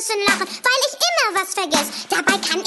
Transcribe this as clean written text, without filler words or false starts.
müssen lachen, weil ich immer was vergesse. Dabei kann